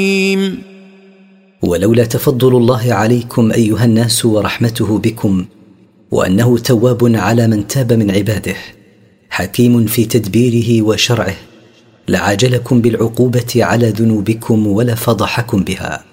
ولولا تفضل الله عليكم أيها الناس ورحمته بكم، وأنه تواب على من تاب من عباده، حكيم في تدبيره وشرعه، لعاجلكم بالعقوبة على ذنوبكم ولفضحكم بها.